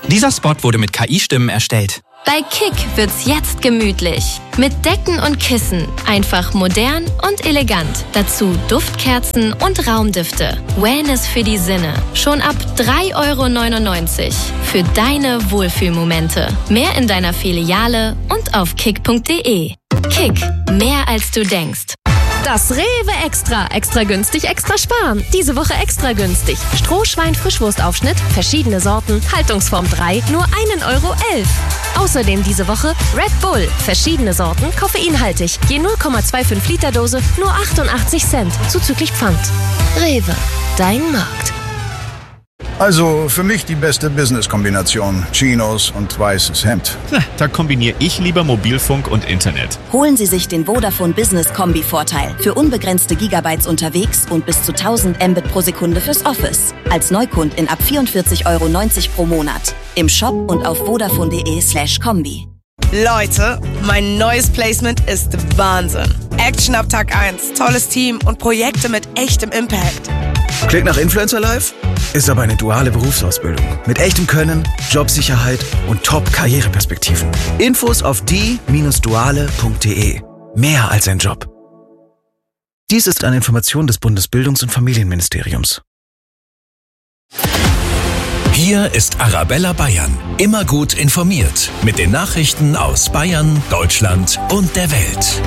Dieser Spot wurde mit KI-Stimmen erstellt. Bei Kick wird's jetzt gemütlich. Mit Decken und Kissen. Einfach modern und elegant. Dazu Duftkerzen und Raumdüfte. Wellness für die Sinne. Schon ab 3,99 € für deine Wohlfühlmomente. Mehr in deiner Filiale und auf kick.de. Kick, mehr als du denkst. Das Rewe Extra. Extra günstig, extra sparen. Diese Woche extra günstig. Strohschwein-Frischwurstaufschnitt, verschiedene Sorten, Haltungsform 3, nur 1,11 €. Außerdem diese Woche Red Bull, verschiedene Sorten, koffeinhaltig. Je 0,25 Liter Dose, nur 88 Cent, zuzüglich Pfand. Rewe, dein Markt. Also für mich die beste Business-Kombination. Chinos und weißes Hemd. Da kombiniere ich lieber Mobilfunk und Internet. Holen Sie sich den Vodafone Business Kombi-Vorteil. Für unbegrenzte Gigabytes unterwegs und bis zu 1000 Mbit pro Sekunde fürs Office. Als Neukundin ab 44,90 € pro Monat. Im Shop und auf vodafone.de/kombi. Leute, mein neues Placement ist Wahnsinn. Action ab Tag 1, tolles Team und Projekte mit echtem Impact. Klingt nach Influencer Life? Ist aber eine duale Berufsausbildung. Mit echtem Können, Jobsicherheit und Top-Karriereperspektiven. Infos auf die-duale.de. Mehr als ein Job. Dies ist eine Information des Bundesbildungs- und Familienministeriums. Hier ist Arabella Bayern. Immer gut informiert. Mit den Nachrichten aus Bayern, Deutschland und der Welt.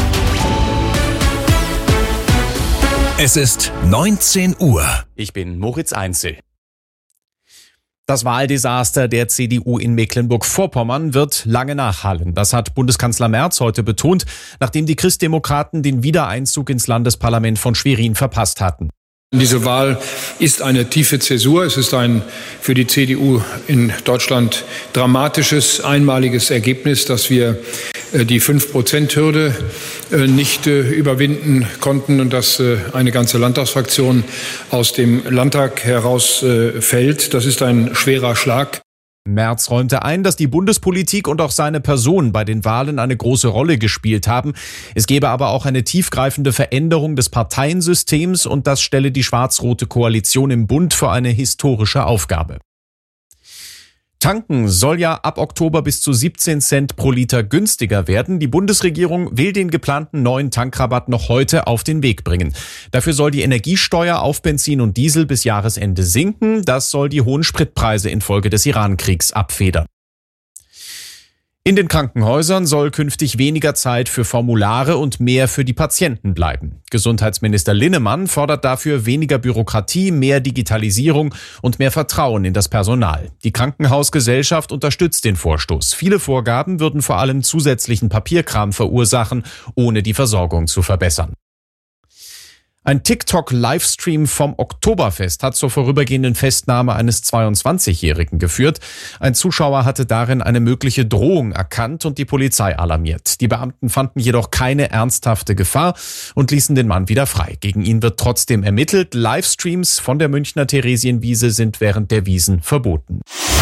Es ist 19 Uhr. Ich bin Moritz Einzel. Das Wahldesaster der CDU in Mecklenburg-Vorpommern wird lange nachhallen. Das hat Bundeskanzler Merz heute betont, nachdem die Christdemokraten den Wiedereinzug ins Landesparlament von Schwerin verpasst hatten. Diese Wahl ist eine tiefe Zäsur. Es ist ein für die CDU in Deutschland dramatisches, einmaliges Ergebnis, dass wir die 5%-Hürde nicht überwinden konnten und dass eine ganze Landtagsfraktion aus dem Landtag herausfällt. Das ist ein schwerer Schlag. Merz räumte ein, dass die Bundespolitik und auch seine Person bei den Wahlen eine große Rolle gespielt haben. Es gebe aber auch eine tiefgreifende Veränderung des Parteiensystems und das stelle die schwarz-rote Koalition im Bund vor eine historische Aufgabe. Tanken soll ja ab Oktober bis zu 17 Cent pro Liter günstiger werden. Die Bundesregierung will den geplanten neuen Tankrabatt noch heute auf den Weg bringen. Dafür soll die Energiesteuer auf Benzin und Diesel bis Jahresende sinken. Das soll die hohen Spritpreise infolge des Iran-Kriegs abfedern. In den Krankenhäusern soll künftig weniger Zeit für Formulare und mehr für die Patienten bleiben. Gesundheitsminister Linnemann fordert dafür weniger Bürokratie, mehr Digitalisierung und mehr Vertrauen in das Personal. Die Krankenhausgesellschaft unterstützt den Vorstoß. Viele Vorgaben würden vor allem zusätzlichen Papierkram verursachen, ohne die Versorgung zu verbessern. Ein TikTok-Livestream vom Oktoberfest hat zur vorübergehenden Festnahme eines 22-Jährigen geführt. Ein Zuschauer hatte darin eine mögliche Drohung erkannt und die Polizei alarmiert. Die Beamten fanden jedoch keine ernsthafte Gefahr und ließen den Mann wieder frei. Gegen ihn wird trotzdem ermittelt. Livestreams von der Münchner Theresienwiese sind während der Wiesn verboten.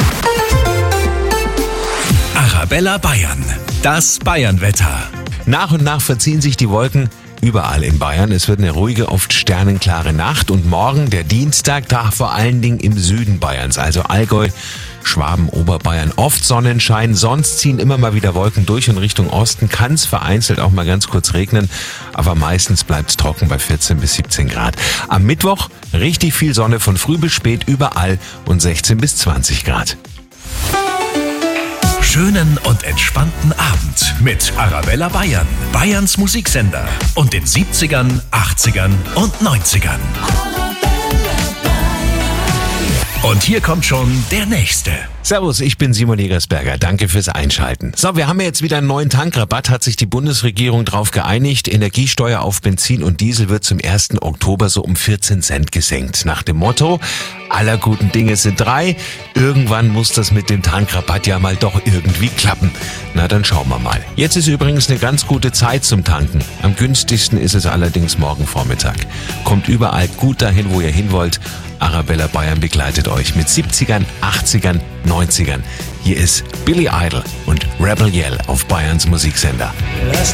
Arabella Bayern. Das Bayernwetter. Nach und nach verziehen sich die Wolken überall in Bayern. Es wird eine ruhige, oft sternenklare Nacht und morgen, der Dienstag, da vor allen Dingen im Süden Bayerns, also Allgäu, Schwaben, Oberbayern, oft Sonnenschein, sonst ziehen immer mal wieder Wolken durch und Richtung Osten kann es vereinzelt auch mal ganz kurz regnen, aber meistens bleibt es trocken bei 14 bis 17 Grad. Am Mittwoch richtig viel Sonne von früh bis spät überall und 16 bis 20 Grad. Schönen und entspannten Abend mit Arabella Bayern, Bayerns Musiksender und den 70ern, 80ern und 90ern. Und hier kommt schon der Nächste. Servus, ich bin Simon Jägersberger. Danke fürs Einschalten. So, wir haben ja jetzt wieder einen neuen Tankrabatt, hat sich die Bundesregierung drauf geeinigt. Energiesteuer auf Benzin und Diesel wird zum 1. Oktober so um 14 Cent gesenkt. Nach dem Motto, aller guten Dinge sind 3. Irgendwann muss das mit dem Tankrabatt ja mal doch irgendwie klappen. Na, dann schauen wir mal. Jetzt ist übrigens eine ganz gute Zeit zum Tanken. Am günstigsten ist es allerdings morgen Vormittag. Kommt überall gut dahin, wo ihr hin wollt. Arabella Bayern begleitet euch mit 70ern, 80ern, 90ern. Hier ist Billy Idol und Rebel Yell auf Bayerns Musiksender.